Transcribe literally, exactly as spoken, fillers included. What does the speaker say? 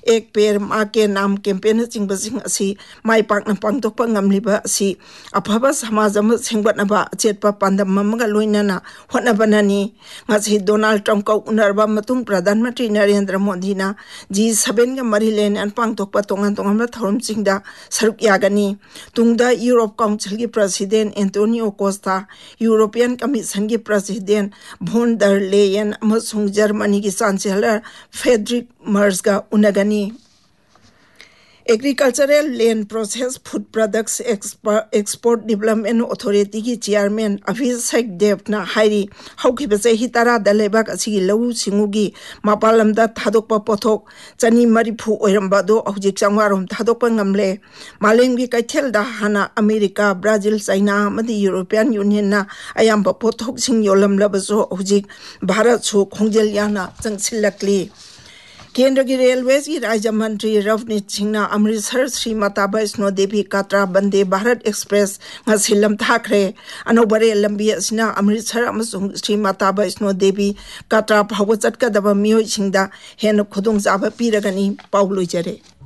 एक पेड़ माँ के नाम कैंपेन चिंबसिंग असी माई पाकना पांगथोकपा ngamliba asi afaba samaj ama sengbatnaba achetpa pandam mamaga loinana hotnabanani ngasi Donald Trump ka unarba matung Pradhan Mantri Narendra Modi na G seven ga marilen an pangthokpa tongan tongan thorum chingda saruk yagani tungda Europe Council gi President Antonio Costa European Commission gi President von der Leyen amasung Germany gi Chancellor Friedrich Merz ga unagani. Agricultural Land Process Food Products Export Development Authority ki Chairman Abhishek Dev na hairi haukiba chahi tara da lebak asigi lau singugi mapalamda thadokpa pothok chani marifu oiramba do hojik changwarom thadokpa ngamle malemgi kaithel da hana America Brazil China madi European Union na ayamba pothok sing yolam labaso hojik Bharat su khongjel yana changsilakli. केंद्र की railway की राज्य मंत्री रवनीत सिंह ने Amritsar Shri Mata Vaishno Devi Katra Vande Bharat express ngasilam thakre anobare lambi asina Amritsar अमसुंग Shri Mata Vaishno Devi Katra phawba chatkadaba miyoi singda hen khudung jaba piragani pauloi jare.